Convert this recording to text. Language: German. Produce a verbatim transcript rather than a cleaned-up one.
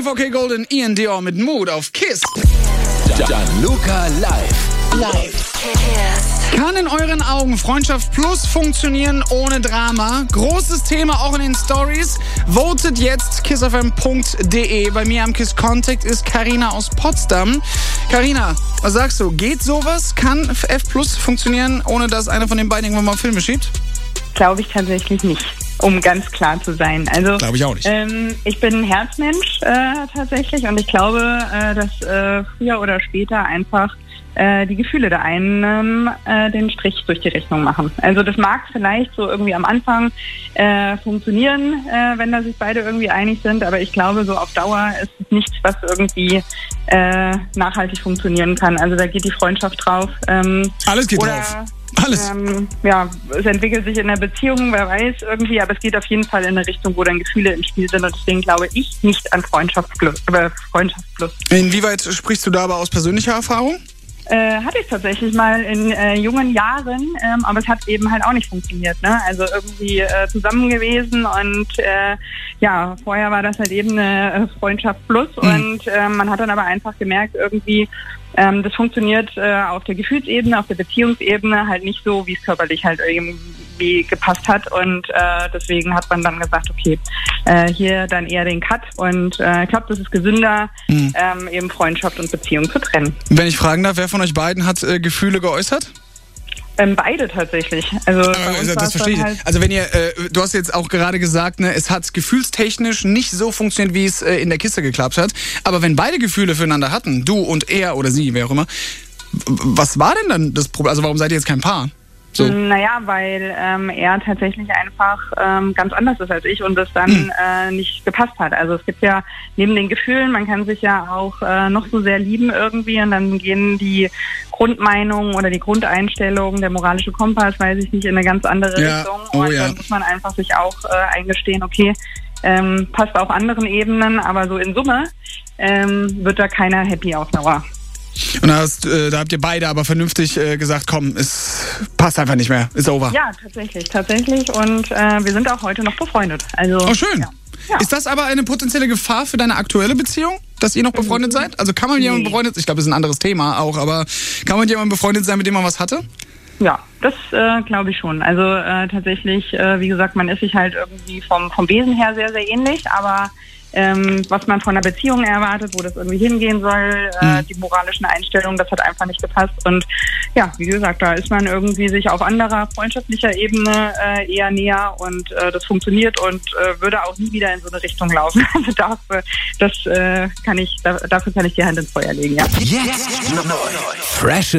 V K Golden, Ian Dior mit Mood auf KISS. Gianluca live. Live. KISS. Kann in euren Augen Freundschaft Plus funktionieren ohne Drama? Großes Thema auch in den Stories. Votet jetzt kiss f m punkt d e. Bei mir am KISS Contact ist Carina aus Potsdam. Carina, was sagst du? Geht sowas? Kann F Plus funktionieren, ohne dass einer von den beiden irgendwann mal Filme schiebt? Glaube ich tatsächlich nicht, um ganz klar zu sein. Also glaube ich auch nicht. Ähm, ich bin ein Herzmensch äh, tatsächlich und ich glaube, äh, dass äh, früher oder später einfach äh, die Gefühle der einen äh, den Strich durch die Rechnung machen. Also das mag vielleicht so irgendwie am Anfang äh, funktionieren, äh, wenn da sich beide irgendwie einig sind, aber ich glaube, so auf Dauer ist es nichts, was irgendwie äh, nachhaltig funktionieren kann. Also da geht die Freundschaft drauf. Ähm, Alles geht oder, drauf. Alles. Ähm, ja, es entwickelt sich in der Beziehung, wer weiß irgendwie, aber es geht auf jeden Fall in eine Richtung, wo dann Gefühle im Spiel sind und deswegen glaube ich nicht an Freundschaftsplus. Äh, Freundschaftsplus. Inwieweit sprichst du da aber aus persönlicher Erfahrung? Äh, hatte ich tatsächlich mal in äh, jungen Jahren, ähm, aber es hat eben halt auch nicht funktioniert, ne? Also irgendwie äh, zusammen gewesen und äh, ja, vorher war das halt eben eine Freundschaft plus mhm. und äh, man hat dann aber einfach gemerkt, irgendwie ähm, das funktioniert äh, auf der Gefühlsebene, auf der Beziehungsebene halt nicht so, wie es körperlich halt irgendwie gepasst hat und äh, deswegen hat man dann gesagt, okay, äh, hier dann eher den Cut und äh, ich glaube, das ist gesünder, mhm. ähm, eben Freundschaft und Beziehung zu trennen. Wenn ich fragen darf, wer von euch beiden hat äh, Gefühle geäußert? Ähm, beide tatsächlich. Also, bei äh, uns das verstehe ich. Halt also wenn ihr, äh, du hast jetzt auch gerade gesagt, ne, es hat gefühlstechnisch nicht so funktioniert, wie es äh, in der Kiste geklappt hat. Aber wenn beide Gefühle füreinander hatten, du und er oder sie, wer auch immer, was war denn dann das Problem? Also warum seid ihr jetzt kein Paar? So. Naja, weil ähm, er tatsächlich einfach ähm, ganz anders ist als ich und das dann hm. äh, nicht gepasst hat. Also es gibt ja neben den Gefühlen, man kann sich ja auch äh, noch so sehr lieben irgendwie und dann gehen die Grundmeinungen oder die Grundeinstellungen, der moralische Kompass, weiß ich nicht, in eine ganz andere ja. Richtung. Oh, und ja. dann muss man einfach sich auch äh, eingestehen, okay, ähm, passt auf anderen Ebenen, aber so in Summe ähm, wird da keiner happy auf Dauer. Und da, hast, äh, da habt ihr beide aber vernünftig äh, gesagt, komm, es passt einfach nicht mehr, ist over. Ja, tatsächlich, tatsächlich. Und äh, wir sind auch heute noch befreundet. Also, oh, schön. Ja. Ja. Ist das aber eine potenzielle Gefahr für deine aktuelle Beziehung, dass ihr noch befreundet mhm. seid? Also kann man mit jemandem befreundet sein? Ich glaube, das ist ein anderes Thema auch, aber kann man mit jemandem befreundet sein, mit dem man was hatte? Ja, das äh, glaube ich schon. Also äh, tatsächlich, äh, wie gesagt, man ist sich halt irgendwie vom, vom Wesen her sehr, sehr ähnlich, aber Ähm, was man von einer Beziehung erwartet, wo das irgendwie hingehen soll, äh, mhm. die moralischen Einstellungen, das hat einfach nicht gepasst. Und ja, wie gesagt, da ist man irgendwie sich auf anderer freundschaftlicher Ebene äh, eher näher und äh, das funktioniert und äh, würde auch nie wieder in so eine Richtung laufen. Also dafür, das äh, kann ich, dafür kann ich die Hand ins Feuer legen, ja. Jetzt neu. Fresh